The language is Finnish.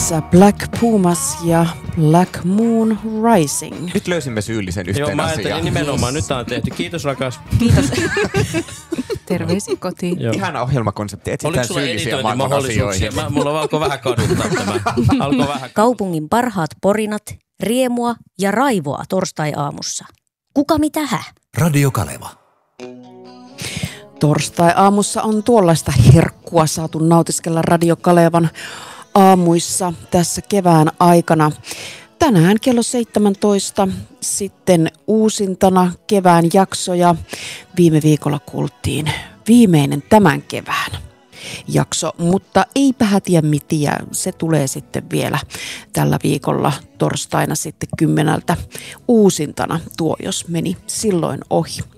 Tässä Black Pumas ja Black Moon Rising. Nyt löysimme syyllisen yhteen asiaan. Joo, mä ajattelin nimenomaan. Nyt tää on tehty. Kiitos rakas. Kiitos. Terveisiä kotiin. Joo. Ihana ohjelmakonsepti. Etsitään syyllisiä maailman asioihin. Mulla alkoi vähän kaduttaa tämä. Kaupungin parhaat porinat, riemua ja raivoa torstai-aamussa. Kuka mitähä? Radio Kaleva. Torstai-aamussa on tuollaista herkkua saatu nautiskella Radio Kalevan aamuissa tässä kevään aikana. Tänään kello 17 sitten uusintana kevään jaksoja. Viime viikolla kuultiin viimeinen tämän kevään jakso, mutta eipä hätiä mitiä. Se tulee sitten vielä tällä viikolla torstaina sitten 10 uusintana tuo, jos meni silloin ohi.